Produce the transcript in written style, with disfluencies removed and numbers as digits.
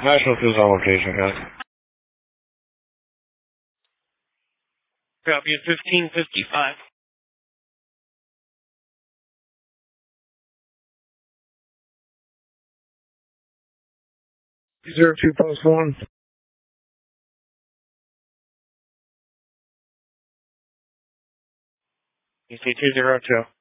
National 2's on location, guys. Copy at 1555. 02 post 1. You see 202.